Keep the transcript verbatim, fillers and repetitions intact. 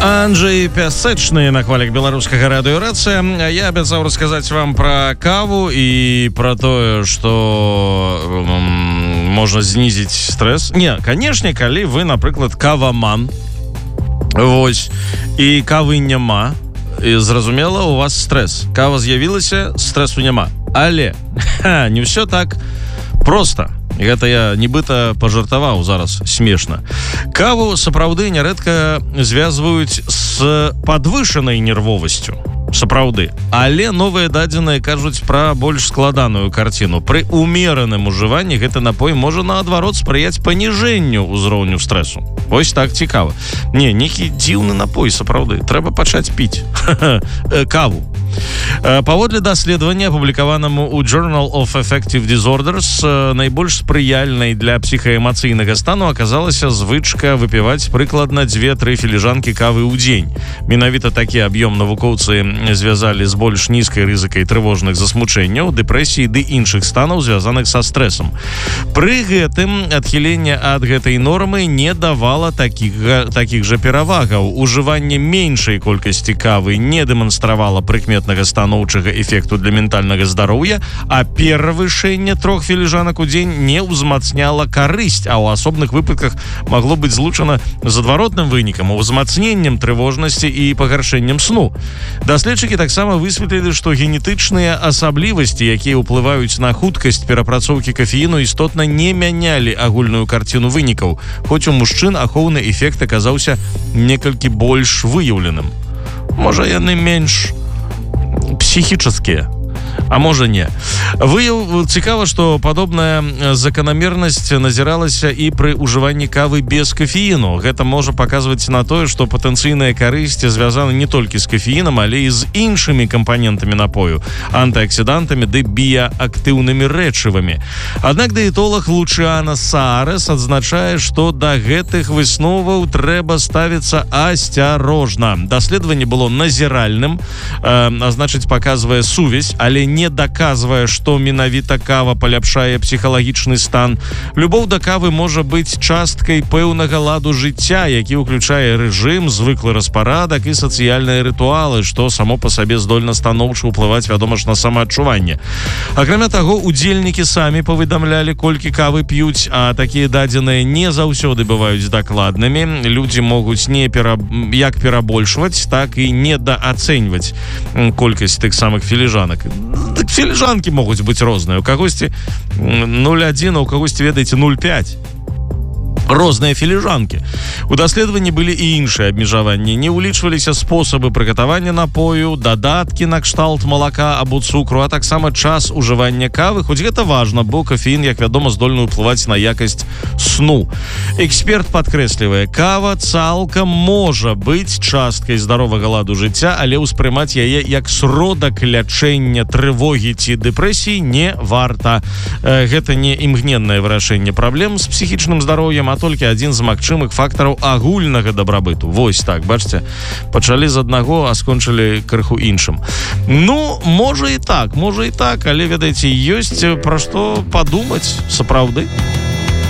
Анджей Пясэчны на хвалях беларускага радыёрацыя. Я абяцаў расказаць вам пра каву і пра тое, што м, можна знізіць стрэс. Не, канешне, калі вы, напрыклад, каваман, вось, і кавы няма, і зразумела, у вас стрэс. Кава з'явілася, стрэсу няма. Але ха, не ўсё так проста. Гэта я нібыта пажартаваў зараз смешна. Каву сапраўды нярэдка звязваюць з падвышанай нервовасцю. Сапраўды. Але новыя дадзеныя кажуць пра больш складаную карціну. Пры умераным ужыванні гэты напой можа наадварот спрыяць паніжэнню ўзроўню стрэсу. Вось так цікава. Не, нейкі дзіўны напой, сапраўды. Трэба пачаць піць каву. Паводле даследавання, апублікаванаму ў Journal of Affective Disorders, найбольш спрыяльнай для псіхаэмацыйнага стану аказалася звычка выпіваць прыкладна дзве-тры філіжанкі кавы ў дзень. Менавіта такі аб'ём навукоўцы звязалі з больш нізкай рызыкай трывожных засмучэнняў, дэпрэсіі ды іншых станаў, звязаных са стрэсам. Пры гэтым адхіленне ад гэтай нормы не давала такіх, такіх жа перавагаў. Ужыванне меншай колькасці кавы не дэманстравала прыкмет станоўчага эфекту для ментальнага здароўя, а перавышэнне трох філіжанак у дзень не ўзмацняла карысць, а ў асобных выпадках магло быць злучана з адваротным вынікам, узмацненнем трывожнасці і пагаршэннем сну. Даследчыкі таксама высветлілі, што генетычныя асаблівасці, якія ўплываюць на хуткасць перапрацоўкі кафеіну, істотна не мянялі агульную карціну вынікаў, хоць у мужчын ахоўны эфект аказаўся некалькі больш выяўленым. Можа, яны менш психические, а можа не. Выяў цікава, што падобная заканамернасць назіралася і пры ўжыванні кавы без кафеіну. Гэта можа паказваць на тое, што патэнцыйныя карысці звязаны не толькі з кафеінам, але і з іншымі кампанентамі напою, антыаксідантамі ды біяактыўнымі рэчывамі. Аднак дыетолог Лучиана Саарес адзначае, што да гэтых высноваў трэба ставіцца асцярожна. Даследаванне было назіральным, э, а значыць, паказвае сувязь, але не даказвае, што менавіта кава паляпшае псіхалагічны стан. Любоў да кавы можа быць часткай пэўнага ладу жыцця, які ўключае рэжым, звыклы распарадак і сацыяльныя рытуалы, што само па сабе здольна станоўча ўплываць, вядома ж, на самаадчуванне. Акрамя таго, удзельнікі самі паведамлялі, колькі кавы п'юць, а такія дадзеныя не заўсёды бываюць дакладнымі. Людзі могуць не пера... як перабольшваць, так і недаацэньваць колькасць тых самых філіжанак. Так філіжанкі могуць быць розныя. У кагосьці нуль адзін, а у кагосьці, ведаеце, нуль пять. Розныя філіжанкі. У даследаванні былі і іншыя абмежаванні. Не ўлічваліся спосабы прыгатавання напою, дадаткі на кшталт малака або цукру, а таксама час ужывання кавы, хоць гэта важна, бо кафеін, як вядома, здольны ўплываць на якасць сну. Эксперт падкрэслівае, кава цалкам можа быць часткай здаровага ладу жыцця, але ўспрымаць яе як сродак лячэння трывогі ці дэпрэсіі не варта. Гэта не імгненнае вырашэнне праблем з псіхічным здароўем, а толькі адзін з магчымых фактараў агульнага дабрабыту. Вось так, бачце, пачалі з аднаго, а скончылі крыху іншым. Ну, можа і так, можа і так, але, ведаеце, ёсць пра што падумаць, сапраўды.